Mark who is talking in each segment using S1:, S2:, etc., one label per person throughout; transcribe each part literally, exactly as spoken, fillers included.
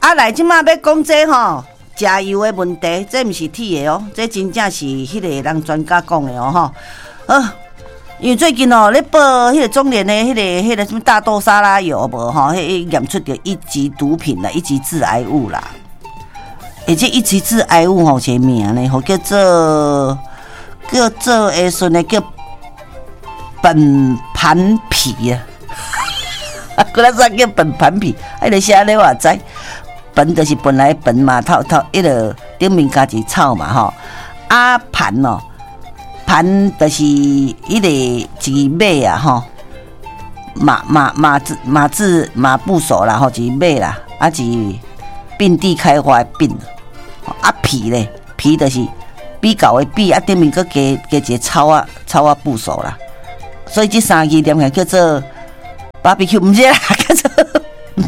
S1: 啊，来即马要讲这吼，食油的问题，这毋是铁的哦，这真正是迄个人专家讲的哦吼。呃，因为最近哦，咧报迄个中联的迄、那个迄、那个什么大豆沙拉油无吼，迄验出着一级毒品啦，一级致癌物啦。而且一级致癌物吼，一个名呢，吼叫做叫做诶，顺的叫苯盘皮啊。啊，过来怎叫苯盘皮？迄个写咧我知，苯就是本来苯嘛，头头迄个顶面加一草嘛吼。啊盘哦，盘就是迄个一马啊吼，马马马字马字马部首啦吼，一马啦，啊一并地开花的并。啊皮咧，皮就是比较的比，啊顶面佫加加一个草啊草啊部首啦，所以这三个念起来叫做 barbecue， 唔是啦，叫做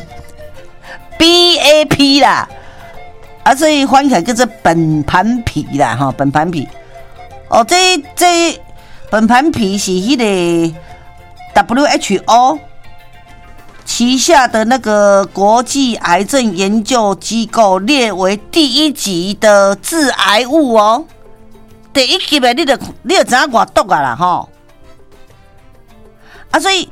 S1: B A P 啦，啊所以翻起来叫做苯盘皮啦，吼苯盘皮。哦，这这苯盘皮是迄个 W H O。旗下的那个国际癌症研究机构列为第一级的致癌物哦，第一级的你就你就知影偌毒啊啦吼，啊所以，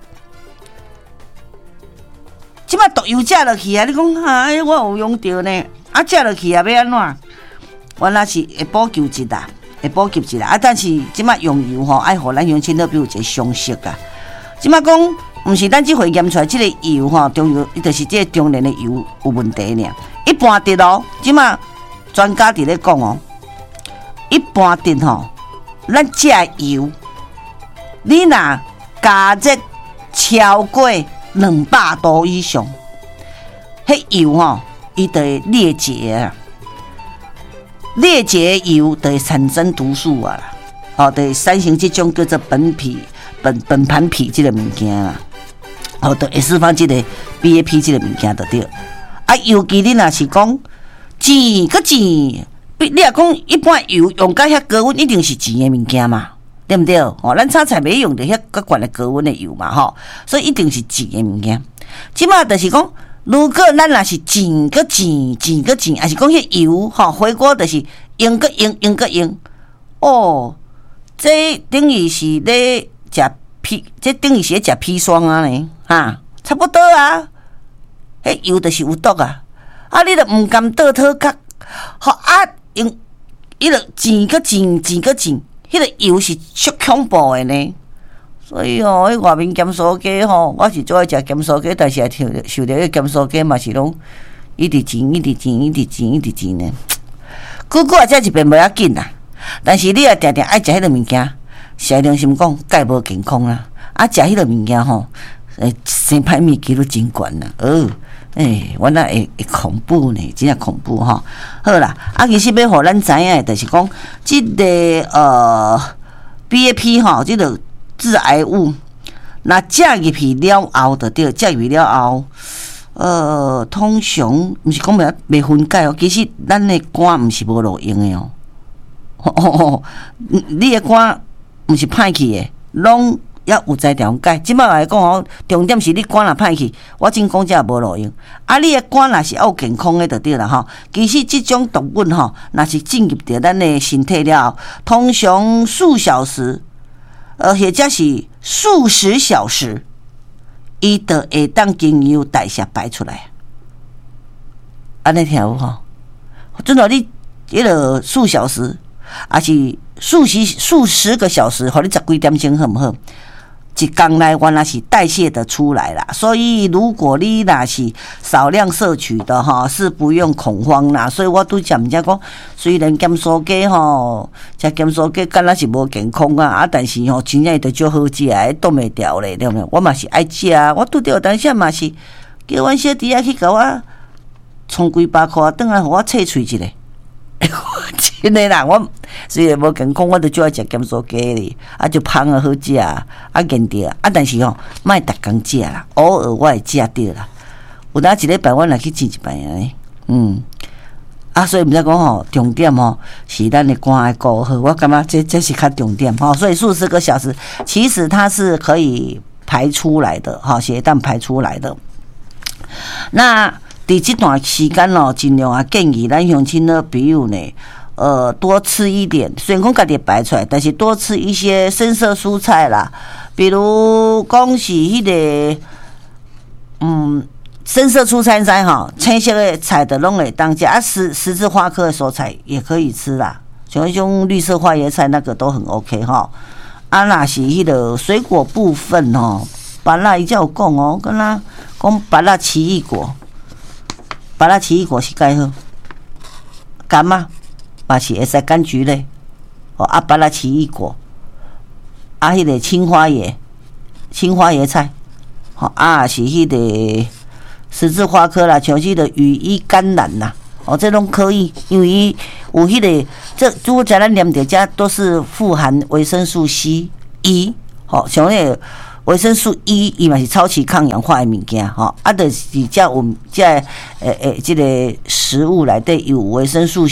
S1: 即摆毒油食落去啊，你讲啊，我有用到呢，啊食落去啊要安怎？原来是会补救一啦，会补救一啦，啊但是即摆用油吼，爱互咱乡亲都比有一个常识啊，即摆讲。毋是咱即回验出来，即个油吼，中油，伊就是即个中年的油有问题呢。一般的哦，即马专家伫咧讲哦，一般的吼，咱食油，你若加热超过两百度以上，迄油吼，伊就会裂解啊，裂解油就会产生毒素啊啦，哦，就会产生即种叫做苯皮、苯苯盘皮即个物件啦。哦，就会释放这个 B A P 这个物件就对。啊，尤其你若是讲钱搁钱，你若讲一般油用到遐高温，一定是钱的物件嘛，对不对？哦，咱炒菜袂用到遐较悬的高温的油嘛，吼，所以一定是钱的物件。即马就是讲，如果咱若是钱搁钱，钱搁钱，还是讲迄油吼，回锅就是用搁用，用搁用，哦，这等于是咧食。砒，这等于是咧食砒霜啊呢，哈，差不多啊。迄油就是有毒啊，啊，你著毋甘倒讨角，吼啊，用，伊著钱搁钱，钱搁钱，迄个油是足恐怖的呢。所以吼、哦，迄外面咸酥鸡吼，我是最爱食咸酥鸡，但是也受受着迄咸酥鸡嘛是拢一直钱，一直钱，一直钱，一直钱呢。久久啊，食一遍袂要紧啦，但是你也定定爱食迄个物件。实良心讲，介无健康啦！啊，食迄个物件吼，诶，生歹物记录真悬啦！哦，诶，我那会会恐怖呢，真正恐怖吼。好啦，啊，其实要互咱知影，就是讲，即、这个呃 B A P 吼，即个致癌物，那食入去了后，就对，食入去了后，呃，通常毋是讲袂袂分解哦，其实咱的肝毋是无路用的哦。哦哦，你的肝。毋是歹去的，拢也有在调解。即摆来讲吼，重点是你肝若歹去，我真讲这也无路用。啊，你的肝若是有健康的就对啦吼。其实即种毒物吼，若是进入到咱的身体了后，通常数小时，呃，或者是数十小时，伊就会当经由代谢排出来。安尼听有吼？准到你迄个数小时，还是？数十数十个小时，互你十几点钟好唔好？一天来原来是代谢的出来啦，所以如果你若是少量摄取的哈，是不用恐慌啦。所以我拄讲人家讲，虽然咸酥鸡吼，食咸酥鸡敢若是无健康啊，啊，但是吼真正都足好食的，挡袂掉咧，对毋对？我嘛是爱食啊，我拄着当时嘛是叫阮小弟仔去甲我充几百块，转来互我切喙一下。真的啦，我虽然无健康，我都最爱食咸酥鸡哩，啊就芳啊好食啊，啊见着啊，但是吼，莫逐工食啦，偶尔我会食着啦。有当一礼拜我来去试一摆安尼，嗯，啊，所以毋知讲吼，重点吼是咱的肝爱顾好，我感觉这这是较重点吼。所以数十个小时，其实它是可以排出来的，哈，血氮排出来的。那伫这段时间哦，尽量啊建议咱乡亲的朋友呢，呃，多吃一点。虽然讲家己摆出来，但是多吃一些深色蔬菜啦，比如讲是迄、那个，嗯，深色蔬菜菜哈，青色的菜的拢会当食啊，十十字花科的蔬菜也可以吃啦，像迄种绿色花椰菜那个都很 OK 哈。啊，若是迄个水果部分哦，芭乐伊才有讲哦，敢若讲芭乐奇异果。芭乐奇异果是介好，柑啊，嘛是会使柑橘类，哦啊，芭乐奇异果，啊，迄个青花椰，青花椰菜，哦啊是迄个十字花科啦，像迄个羽衣甘蓝啦，哦，这拢可以，因为伊有迄个，这如果讲咱念着，这都是富含维生素 C、E， 哦，像迄个。维生素 E， 伊嘛是超级抗氧化的物件，吼，啊，就是这有这诶诶，这个食物内底有维生素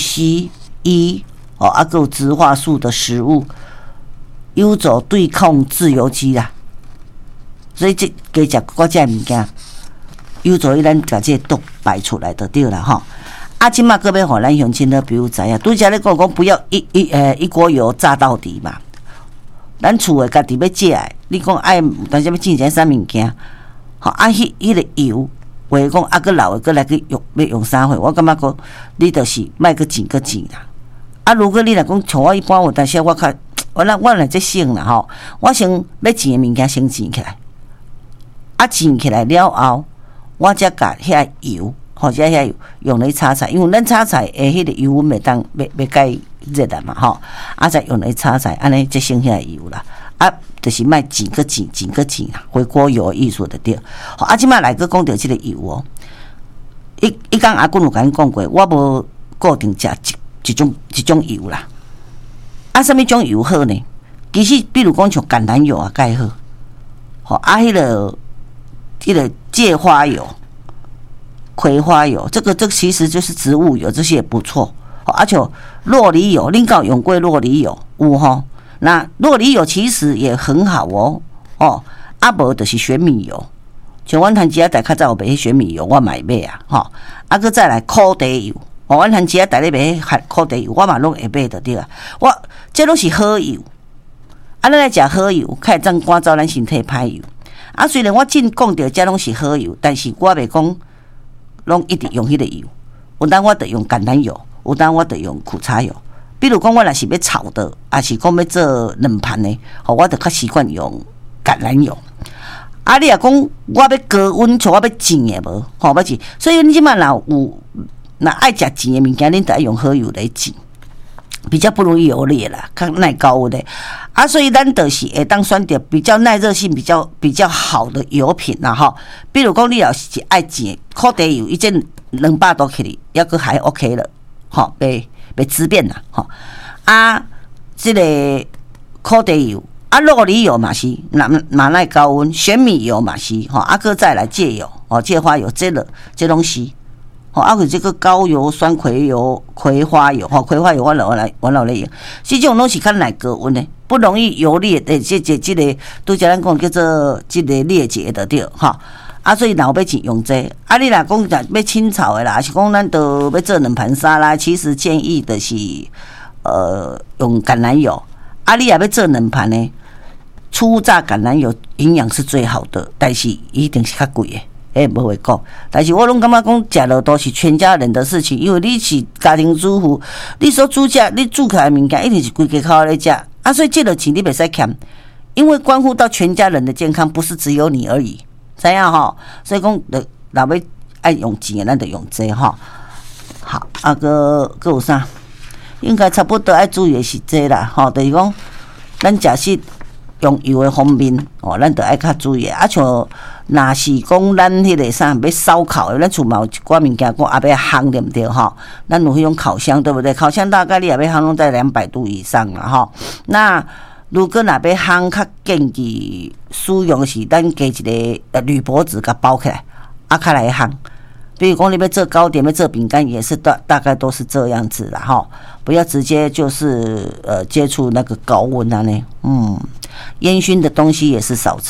S1: C、E， 哦，啊，还有植化素的食物，有助对抗自由基啦。所以这加食我这物件，有助于咱把这毒排出来就对啦，吼。啊，即马个要互咱乡亲的，比如知影，拄则咧讲讲不要一一诶一锅油炸到底嘛。咱厝诶家己要食诶，你讲爱，但是要煮些啥物件？吼啊，迄迄个油，话讲啊，个老诶，个来去用，要用啥货？我感觉讲，你就是莫个钱个钱啦。啊，如果你来讲像我一般，有但是我较，我咱我来这省啦吼，我先要钱诶物件先钱起来，啊钱起来了后，我才甲遐油，或者遐油用来炒菜，因为咱炒菜诶，迄个油阮袂当，袂袂解。热的嘛吼，啊再用来炒菜，安尼才省遐油啦。啊，就是卖几个几几个几啦，回锅油的意思就对。好，啊，即摆来个讲到即个油哦，一一讲阿公有甲咱讲过，我无固定食一一种一种油啦。啊，什么种油好呢？其实比如讲像橄榄油啊，介好。好，啊，迄、那个迄、那个芥花油、葵花油，这个这个其实就是植物油，这些也不错。而且酪梨油，恁有用过酪梨油有吼？那酪梨油其实也很好哦，哦，啊无就是玄米油，像阮趁钱仔大较早有卖玄米油，我买买啊，吼，啊个再来苦茶油，哦，阮趁钱仔大咧卖苦茶油，我嘛拢会买得对啊，我这拢是好油，啊，咱来食好油，较会当赶走咱身体歹油。啊，虽然我真讲着这拢是好油，但是我袂讲拢一直用迄个油，有当我得用橄榄油。有当我得用苦茶油，比如讲我若是要炒的，还是讲要做两盘的，吼，我就较习惯用橄榄油。啊，你若讲我要高温，像我要煎的无，吼，要煎。所以你即摆若有若爱食煎的物件，恁得爱用好油来煎，比较不容易油裂啦，较耐高温的。啊，所以咱就是会当选择比较耐热性比较比较好的油品啦，吼。比如讲你若是爱煎苦茶油，伊这两百多克里，抑个还 OK 了。吼，被被滋变啦，吼啊，这个苦茶油啊，酪梨油嘛是，那马耐高温，玄米油嘛是，吼啊，个再来芥油，哦，芥花油，这个这东西，吼啊，个这个高油酸葵油、葵花油，吼葵花油我老来我老来用，这种拢是较耐高温的，不容易油裂的，这这这个拄则咱讲叫做这个裂解的对，吼。啊，所以若有要钱用这，啊，你若讲要清炒的啦，还是讲咱都要做两盘沙拉，其实建议的是，呃，用橄榄油。啊，你也要做两盘呢，初榨橄榄油营养是最好的，但是一定是较贵的，诶，无会讲。但是我拢感觉讲食了都是全家人的事情，因为你是家庭主妇，你所煮食，你煮起来物件一定是规家口咧食，啊，所以这个钱你袂使欠，因为关乎到全家人的健康，不是只有你而已。知影吼，所以讲，若若要爱用钱，咱就用这吼。好，啊个个有啥？应该差不多爱注意的是这啦，吼，就是讲，咱假设用油的方面，哦，咱就爱较注意。啊，像若是讲咱迄个啥要烧烤，咱厝嘛有一寡物件讲啊要烘对毋对吼？咱有迄种烤箱对不对？烤箱大概你也要烘拢在两百度以上啦吼。那如果若要烘，较建议使用是咱加一个呃铝箔纸甲包起来，啊，较来烘。比如讲你要做糕点，要做饼干，也是大大概都是这样子啦哈。不要直接就是呃接触那个高温啊呢，嗯，烟熏的东西也是少吃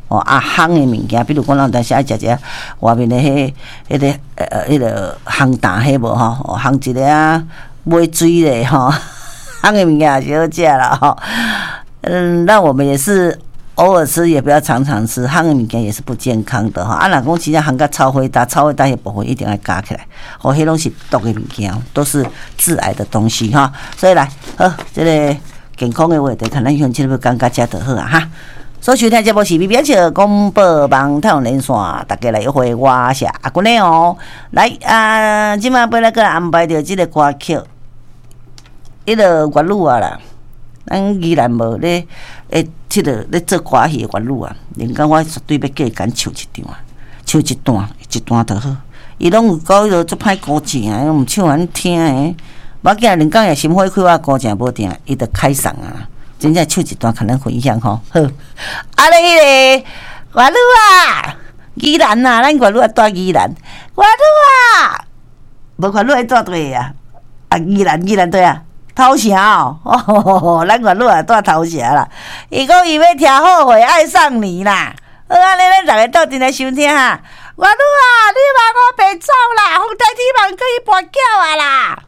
S1: 哦啊，烘的物件，比如讲咱有当时爱食一下外面的迄、迄个呃、迄个烘蛋迄无吼，哦，烘一个啊买水的吼，烘的物件也是好食啦吼。嗯，那我们也是偶尔吃，也不要常常吃，烘的物件也是不健康的哈。啊，若讲真正烘到超火大，超火大迄部分一定要加起来，哦，迄拢是毒的物件，都是致癌的东西哈。所以来，好，这个健康的话题，看咱乡亲要讲甲遮就好啊哈。所收听节目是 B B H 广播网太阳连线，大家来约会，我是阿君嘞哦。来啊，即马要来个安排着即个歌曲，迄个乐女啊啦，咱依然无咧诶，即个咧做歌戏的乐女啊，连讲我绝对要叫伊敢唱一段啊，唱一段一段就好。伊拢有搞迄个足歹歌正，毋唱安听诶。我今日连讲也心花开，我歌正无听，伊就开嗓啊。真正唱一段，可能分享吼。好，啊咧迄个乐女啊，宜兰啊，咱乐女啊住宜兰，乐女啊，无乐女喺住对啊，啊宜兰宜兰对啊，头城哦，哦，咱乐女啊住头城啦。伊讲伊要听《后悔爱上你》啦，好安尼咱大家到阵来收听哈。乐女啊，你望我白走啦，风台天望可以跋筊啊啦。